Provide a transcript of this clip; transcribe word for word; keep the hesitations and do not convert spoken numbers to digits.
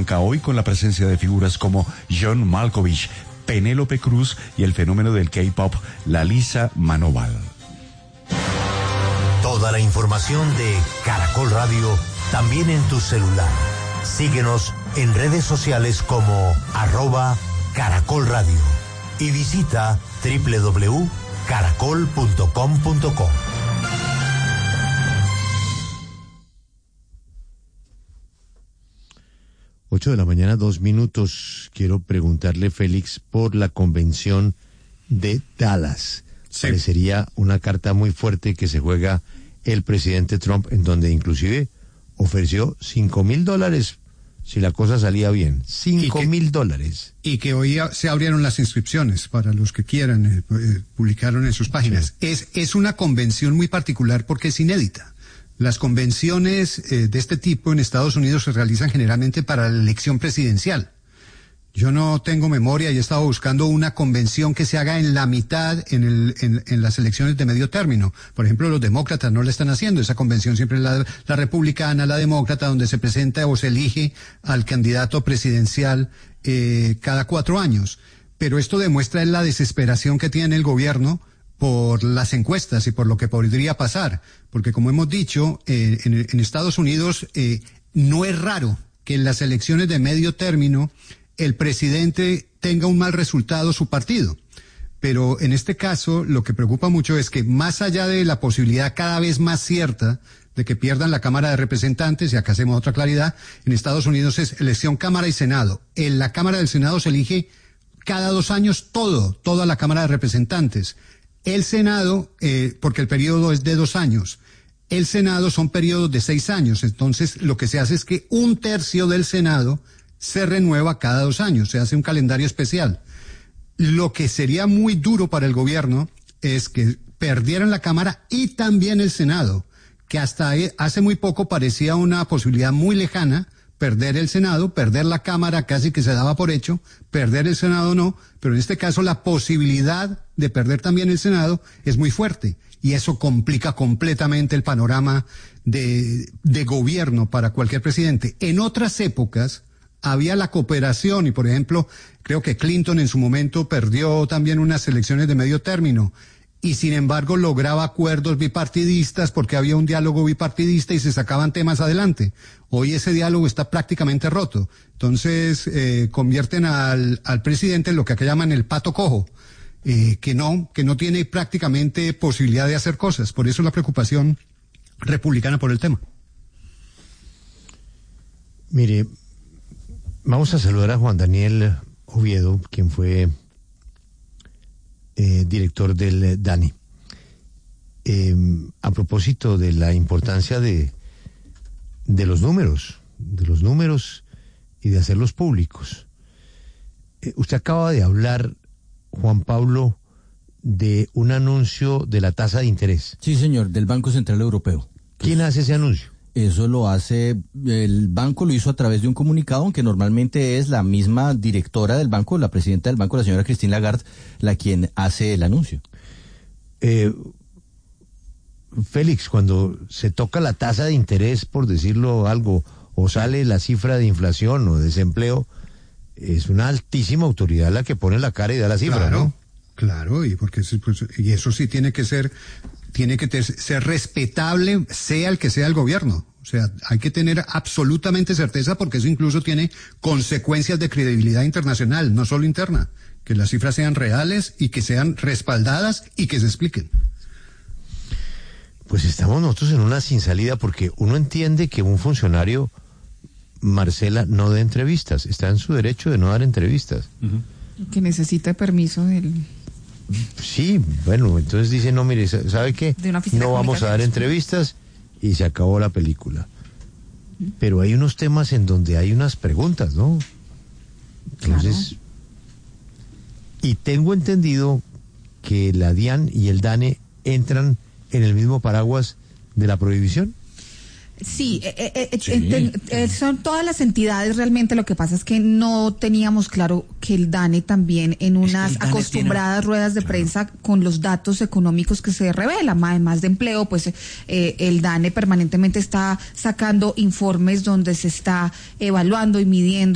arranca hoy con la presencia de figuras como John Malkovich, Penélope Cruz y el fenómeno del K-pop, Lalisa Manoval. Toda la información de Caracol Radio también en tu celular. Síguenos en redes sociales como arroba Caracol Radio y visita doble u doble u doble u punto caracol punto com punto co. Ocho de la mañana, dos minutos. Quiero preguntarle, Félix, por la convención de Dallas. Sí. Parecería una carta muy fuerte que se juega el presidente Trump, en donde inclusive ofreció cinco mil dólares si la cosa salía bien. Cinco mil dólares. Y que hoy se abrieron las inscripciones para los que quieran, eh, eh, publicaron en sus páginas. Sí. Es, es una convención muy particular porque es inédita. Las convenciones eh, de este tipo en Estados Unidos se realizan generalmente para la elección presidencial. Yo no tengo memoria y he estado buscando una convención que se haga en la mitad en, el, en, en las elecciones de medio término. Por ejemplo, los demócratas no la están haciendo. Esa convención siempre es la, la republicana, la demócrata, donde se presenta o se elige al candidato presidencial eh, cada cuatro años. Pero esto demuestra la desesperación que tiene el gobierno por las encuestas y por lo que podría pasar. Porque como hemos dicho, eh, en, en Estados Unidos eh, no es raro que en las elecciones de medio término el presidente tenga un mal resultado su partido. Pero en este caso lo que preocupa mucho es que más allá de la posibilidad cada vez más cierta de que pierdan la Cámara de Representantes, y acá hacemos otra claridad, en Estados Unidos es elección Cámara y Senado. En la Cámara del Senado se elige cada dos años todo, toda la Cámara de Representantes. El Senado, eh, porque el periodo es de dos años. El Senado son periodos de seis años. Entonces lo que se hace es que un tercio del Senado se renueva cada dos años, se hace un calendario especial. Lo que sería muy duro para el gobierno es que perdieran la Cámara y también el Senado, que hasta hace muy poco parecía una posibilidad muy lejana, perder el Senado, perder la Cámara casi que se daba por hecho, perder el Senado no, pero en este caso la posibilidad de perder también el Senado es muy fuerte y eso complica completamente el panorama de, de gobierno para cualquier presidente. En otras épocas había la cooperación y, por ejemplo, creo que Clinton en su momento perdió también unas elecciones de medio término y, sin embargo, lograba acuerdos bipartidistas porque había un diálogo bipartidista y se sacaban temas adelante. Hoy ese diálogo está prácticamente roto. Entonces, eh, convierten al, al presidente en lo que acá llaman el pato cojo, eh, que no, que no tiene prácticamente posibilidad de hacer cosas. Por eso la preocupación republicana por el tema. Mire, vamos a saludar a Juan Daniel Oviedo, quien fue eh, director del DANE. Eh, a propósito de la importancia de, de los números, de los números y de hacerlos públicos. Eh, usted acaba de hablar, Juan Pablo, de un anuncio de la tasa de interés. Sí, señor, del Banco Central Europeo. ¿Quién hace ese anuncio? Eso lo hace, el banco lo hizo a través de un comunicado, aunque normalmente es la misma directora del banco, la presidenta del banco, la señora Christine Lagarde, la quien hace el anuncio. Eh, Félix, cuando se toca la tasa de interés, por decirlo algo, o sale la cifra de inflación o desempleo, es una altísima autoridad la que pone la cara y da la cifra, claro, ¿no? Claro, y porque pues, y eso sí tiene que ser tiene que ter, ser respetable, sea el que sea el gobierno. O sea, hay que tener absolutamente certeza porque eso incluso tiene consecuencias de credibilidad internacional, no solo interna. Que las cifras sean reales y que sean respaldadas y que se expliquen. Pues estamos nosotros en una sin salida porque uno entiende que un funcionario, Marcela, no dé entrevistas. Está en su derecho de no dar entrevistas. Uh-huh. Que necesita permiso del... Sí, bueno, entonces dice, no, mire, ¿sabe qué? No vamos a dar entrevistas y se acabó la película. Pero hay unos temas en donde hay unas preguntas, ¿no? Entonces, claro. Y tengo entendido que la DIAN y el DANE entran en el mismo paraguas de la prohibición. Sí, eh, eh, sí. Eh, eh, son todas las entidades realmente. Lo que pasa es que no teníamos claro que el DANE también en unas es acostumbradas tiene... ruedas de claro. prensa con los datos económicos que se revelan, además de empleo, pues eh, el DANE permanentemente está sacando informes donde se está evaluando y midiendo